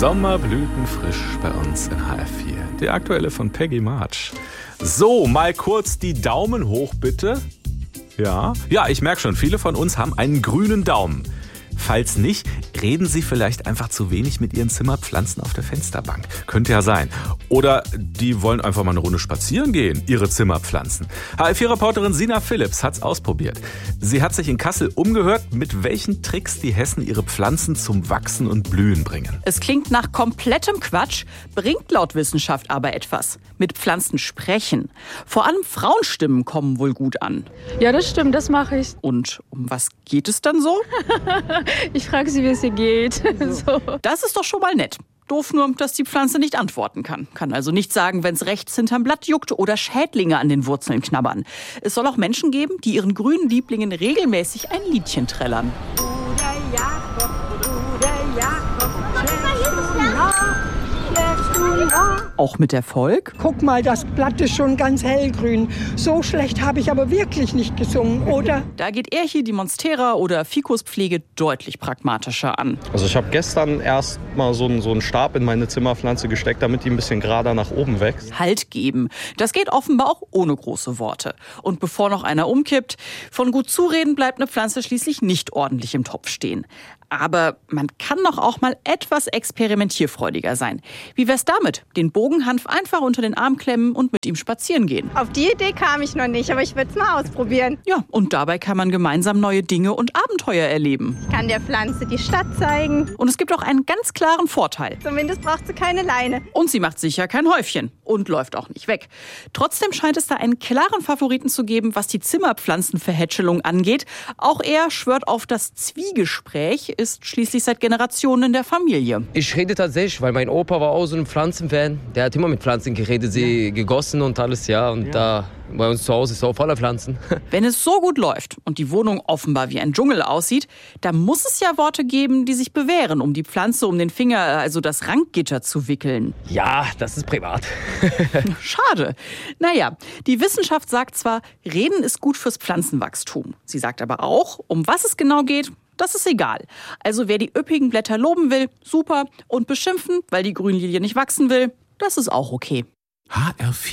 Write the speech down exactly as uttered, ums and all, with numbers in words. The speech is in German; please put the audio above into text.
Sommerblüten frisch bei uns in H F vier. Der aktuelle von Peggy March. So, mal kurz die Daumen hoch, bitte. Ja, ja, ich merke schon, viele von uns haben einen grünen Daumen. Falls nicht, reden Sie vielleicht einfach zu wenig mit Ihren Zimmerpflanzen auf der Fensterbank. Könnte ja sein. Oder die wollen einfach mal eine Runde spazieren gehen, Ihre Zimmerpflanzen. H F vier-Reporterin Sina Phillips hat's ausprobiert. Sie hat sich in Kassel umgehört, mit welchen Tricks die Hessen ihre Pflanzen zum Wachsen und Blühen bringen. Es klingt nach komplettem Quatsch, bringt laut Wissenschaft aber etwas. Mit Pflanzen sprechen. Vor allem Frauenstimmen kommen wohl gut an. Ja, das stimmt, das mache ich. Und um was geht es dann so? Ich frage sie, wie es ihr geht. So. Das ist doch schon mal nett. Doof nur, dass die Pflanze nicht antworten kann. Kann also nicht sagen, wenn es rechts hinterm Blatt juckt oder Schädlinge an den Wurzeln knabbern. Es soll auch Menschen geben, die ihren grünen Lieblingen regelmäßig ein Liedchen trällern. Bruder Jakob, Bruder Jakob, schläfst du noch, schläfst du noch? Auch mit Erfolg? Guck mal, das Blatt ist schon ganz hellgrün. So schlecht habe ich aber wirklich nicht gesungen, oder? Da geht er hier die Monstera oder Ficus-Pflege deutlich pragmatischer an. Also ich habe gestern erst mal so einen, so einen Stab in meine Zimmerpflanze gesteckt, damit die ein bisschen gerader nach oben wächst. Halt geben. Das geht offenbar auch ohne große Worte. Und bevor noch einer umkippt, von gut zureden bleibt eine Pflanze schließlich nicht ordentlich im Topf stehen. Aber man kann doch auch mal etwas experimentierfreudiger sein. Wie wär's damit? Den Bogenhanf einfach unter den Arm klemmen und mit ihm spazieren gehen. Auf die Idee kam ich noch nicht, aber ich würde es mal ausprobieren. Ja, und dabei kann man gemeinsam neue Dinge und Abenteuer erleben. Ich kann der Pflanze die Stadt zeigen. Und es gibt auch einen ganz klaren Vorteil. Zumindest braucht sie keine Leine. Und sie macht sicher kein Häufchen und läuft auch nicht weg. Trotzdem scheint es da einen klaren Favoriten zu geben, was die Zimmerpflanzenverhätschelung angeht. Auch er schwört auf das Zwiegespräch, ist schließlich seit Generationen in der Familie. Ich rede tatsächlich, weil mein Opa war auch so ein Pflanzenfan. Der hat immer mit Pflanzen geredet, sie gegossen und alles, ja. Und ja. da bei uns zu Hause ist auch voller Pflanzen. Wenn es so gut läuft und die Wohnung offenbar wie ein Dschungel aussieht, dann muss es ja Worte geben, die sich bewähren, um die Pflanze um den Finger, also das Rankgitter, zu wickeln. Ja, das ist privat. Schade. Naja, die Wissenschaft sagt zwar, Reden ist gut fürs Pflanzenwachstum. Sie sagt aber auch, um was es genau geht, das ist egal. Also wer die üppigen Blätter loben will, super. Und beschimpfen, weil die Grünlilie nicht wachsen will, das ist auch okay. H R vier